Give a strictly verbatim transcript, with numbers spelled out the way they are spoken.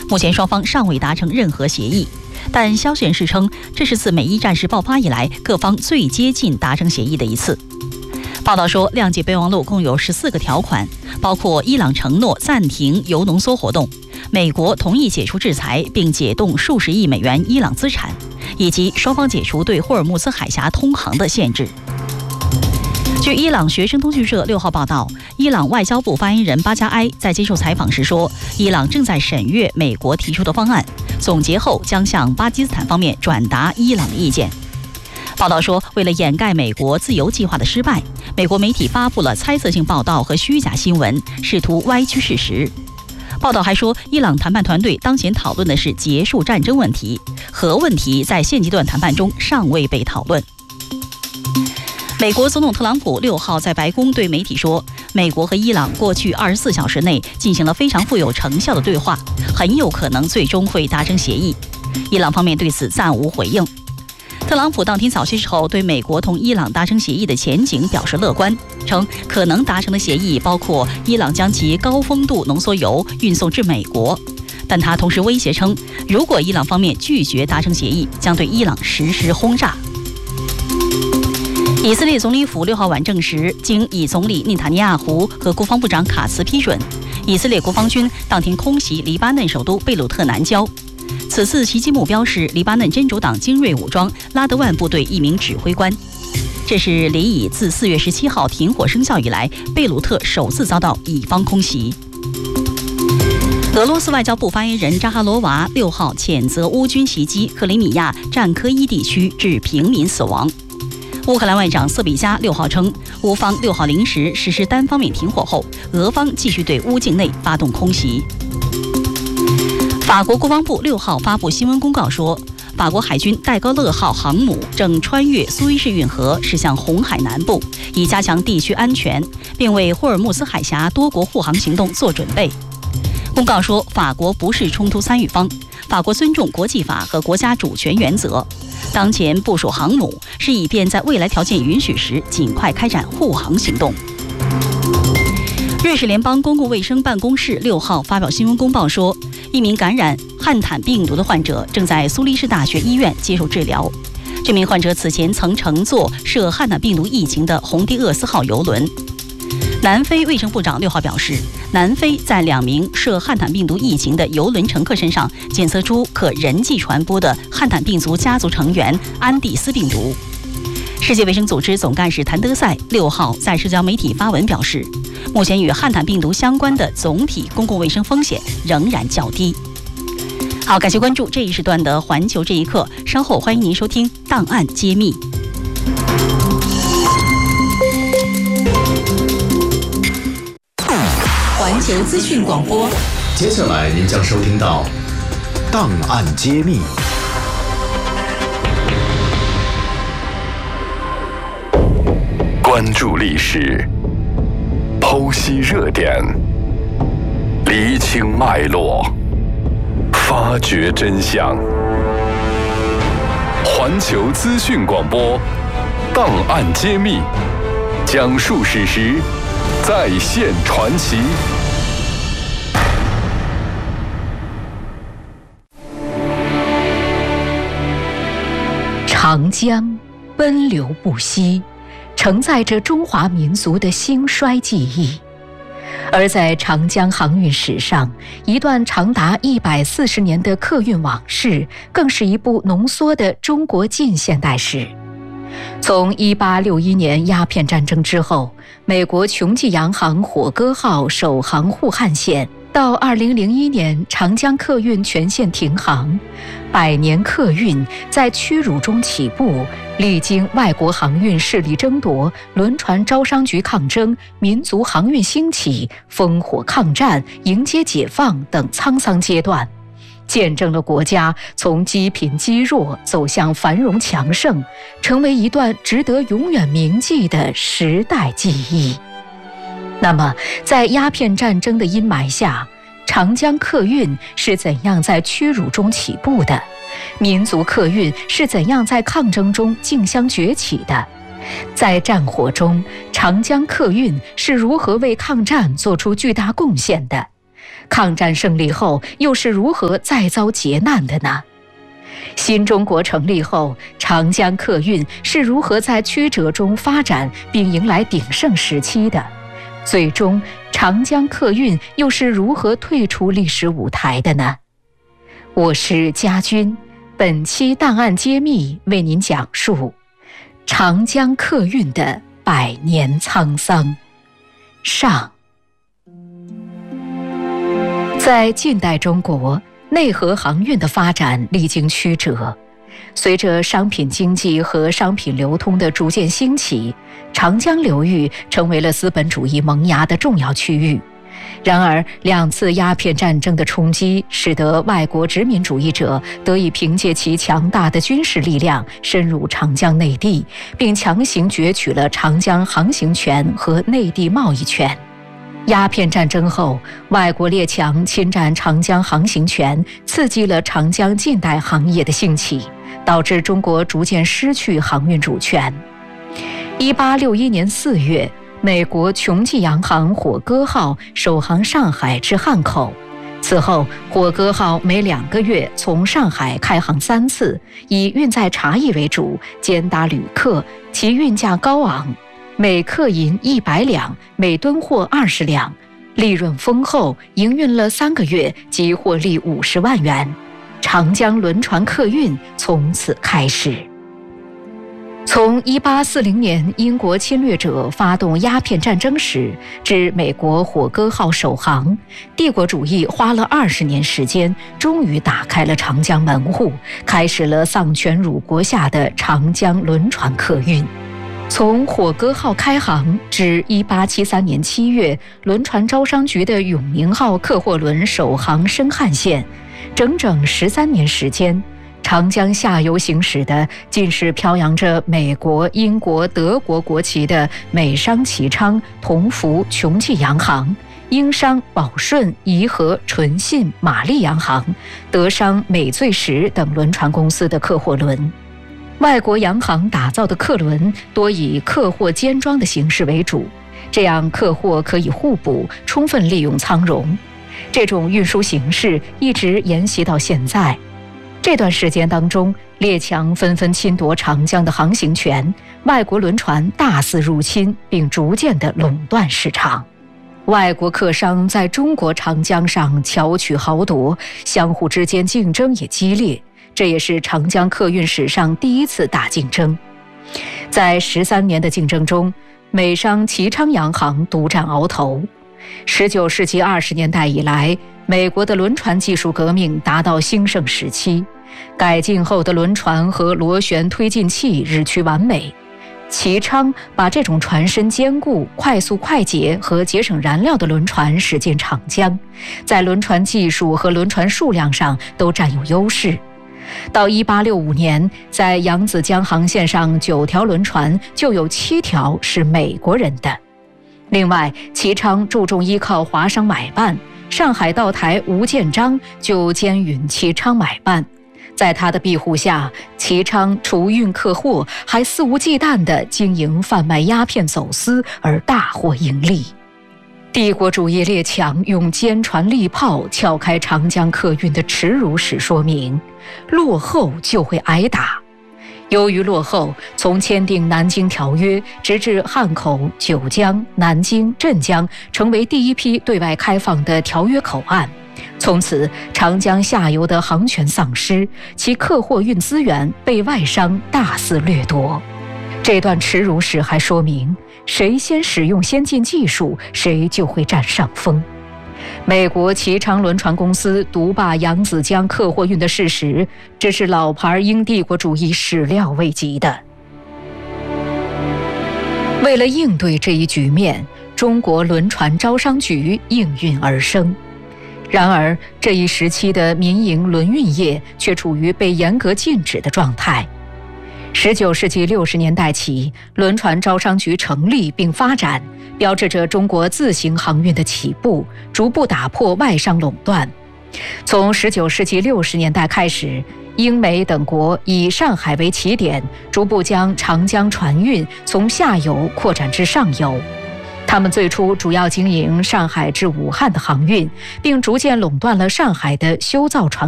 目前双方尚未达成任何协议，但消息人士称，这是自美伊战事爆发以来各方最接近达成协议的一次。报道说，谅解备忘录共有十四个条款，包括伊朗承诺暂停铀浓缩活动，美国同意解除制裁并解冻数十亿美元伊朗资产，以及双方解除对霍尔木兹海峡通航的限制。据伊朗学生通讯社六号报道，伊朗外交部发言人巴加埃在接受采访时说，伊朗正在审阅美国提出的方案，总结后将向巴基斯坦方面转达伊朗的意见。报道说，为了掩盖美国自由计划的失败，美国媒体发布了猜测性报道和虚假新闻，试图歪曲事实。报道还说，伊朗谈判团队当前讨论的是结束战争问题，核问题在现阶段谈判中尚未被讨论。美国总统特朗普六号在白宫对媒体说，美国和伊朗过去二十四小时内进行了非常富有成效的对话，很有可能最终会达成协议。伊朗方面对此暂无回应。特朗普当天早些时候对美国同伊朗达成协议的前景表示乐观，称可能达成的协议包括伊朗将其高丰度浓缩铀运送至美国，但他同时威胁称，如果伊朗方面拒绝达成协议，将对伊朗实施轰炸。以色列总理府六号晚证实，经以总理内塔尼亚胡和国防部长卡茨批准，以色列国防军当天空袭黎巴嫩首都贝鲁特南郊。此次袭击目标是黎巴嫩真主党精锐武装拉德万部队一名指挥官。这是黎以自四月十七号停火生效以来，贝鲁特首次遭到以方空袭。俄罗斯外交部发言人扎哈罗娃六号谴责乌军袭击克里米亚战科伊地区，致平民死亡。乌克兰外长瑟比加六号称，乌方六号零时实施单方面停火后，俄方继续对乌境内发动空袭。法国国防部六号发布新闻公告说，法国海军戴高乐号航母正穿越苏伊士运河驶向红海南部，以加强地区安全，并为霍尔木兹海峡多国护航行动做准备。公告说，法国不是冲突参与方，法国尊重国际法和国家主权原则。当前部署航母是以便在未来条件允许时尽快开展护航行动。瑞士联邦公共卫生办公室六号发表新闻公报说，一名感染汉坦病毒的患者正在苏黎世大学医院接受治疗。这名患者此前曾乘坐涉汉坦病毒疫情的红地厄斯号邮轮。南非卫生部长六号表示，南非在两名涉汉坦病毒疫情的邮轮乘客身上检测出可人际传播的汉坦病毒家族成员安第斯病毒。世界卫生组织总干事谭德赛六号在社交媒体发文表示，目前与汉坦病毒相关的总体公共卫生风险仍然较低。好，感谢关注这一时段的环球这一刻，稍后欢迎您收听档案揭秘。环球资讯广播， 接下来您将收听到档案揭秘。关注历史，剖析热点，厘清脉络，发掘真相。环球资讯广播，档案揭秘，讲述史实，再现传奇。 长江奔流不息，承载着中华民族的兴衰记忆。而在长江航运史上，一段长达一百四十年的客运往事，更是一部浓缩的中国近现代史。从一八六一年鸦片战争之后，美国琼记洋行火歌号首航沪汉线，到二零零一年长江客运全线停航，百年客运在屈辱中起步，历经外国航运势力争夺、轮船招商局抗争、民族航运兴起、烽火抗战、迎接解放等沧桑阶段，见证了国家从积贫积弱走向繁荣强盛，成为一段值得永远铭记的时代记忆。那么，在鸦片战争的阴霾下，长江客运是怎样在屈辱中起步的？民族客运是怎样在抗争中竞相崛起的？在战火中，长江客运是如何为抗战做出巨大贡献的？ 抗战胜利后又是如何再遭劫难的呢？新中国成立后，长江客运是如何在曲折中发展并迎来鼎盛时期的？最终，长江客运又是如何退出历史舞台的呢？我是家军，本期档案揭秘为您讲述长江客运的百年沧桑。上，在近代中国，内河航运的发展历经曲折，随着商品经济和商品流通的逐渐兴起，长江流域成为了资本主义萌芽的重要区域。然而，两次鸦片战争的冲击，使得外国殖民主义者得以凭借其强大的军事力量深入长江内地，并强行攫取了长江航行权和内地贸易权。鸦片战争后，外国列强侵占长江航行权，刺激了长江近代行业的兴起，导致中国逐渐失去航运主权。一八六一年四月，美国琼记洋行火歌号首航上海至汉口，此后火歌号每两个月从上海开航三次，以运载茶叶为主，兼搭旅客，其运价高昂，每客银一百两，每吨货二十两，利润丰厚，营运了三个月即获利五十万元。长江轮船客运从此开始。从一八四零年英国侵略者发动鸦片战争时至美国火歌号首航，帝国主义花了二十年时间，终于打开了长江门户，开始了丧权辱国下的长江轮船客运。从火歌号开航至一八七三年七月，轮船招商局的永宁号客货轮首航深汉线，整整十三年时间，长江下游行驶的尽是飘扬着美国、英国、德国国旗的美商齐昌、同福、琼记洋行，英商宝顺、怡和、纯信、玛丽洋行，德商美最时等轮船公司的客货轮。外国洋行打造的客轮多以客货兼装的形式为主，这样客货可以互补，充分利用舱容。这种运输形式一直沿袭到现在。这段时间当中，列强纷纷侵夺长江的航行权，外国轮船大肆入侵，并逐渐地垄断市场。外国客商在中国长江上巧取豪夺，相互之间竞争也激烈，这也是长江客运史上第一次大竞争。在十三年的竞争中，美商齐昌洋行独占鳌头。十九世纪二十年代以来，美国的轮船技术革命达到兴盛时期，改进后的轮船和螺旋推进器日趋完美。齐昌把这种船身坚固、快速快捷和节省燃料的轮船驶进长江，在轮船技术和轮船数量上都占有优势。到一八六五年，在扬子江航线上九条轮船就有七条是美国人的。另外，齐昌注重依靠华商买办，上海道台吴建章就兼允齐昌买办。在他的庇护下，齐昌除运客货，还肆无忌惮地经营贩卖鸦片走私，而大获盈利。帝国主义列强用坚船利炮撬开长江客运的耻辱史，说明落后就会挨打。由于落后，从签订南京条约直至汉口、九江、南京、镇江成为第一批对外开放的条约口岸，从此长江下游的航权丧失，其客货运资源被外商大肆掠夺。这段耻辱史还说明，谁先使用先进技术，谁就会占上风。美国齐昌轮船公司独霸扬子江客货运的事实，这是老牌英帝国主义始料未及的。为了应对这一局面，中国轮船招商局应运而生。然而，这一时期的民营轮运业却处于被严格禁止的状态。十九世纪六十年代起，轮船招商局成立并发展，标志着中国自行航运的起步，逐步打破外商垄断。从十九世纪六十年代开始，英美等国以上海为起点，逐步将长江船运从下游扩展至上游。 他们最初主要经营上海至武汉的航运，并逐渐垄断了上海的修造船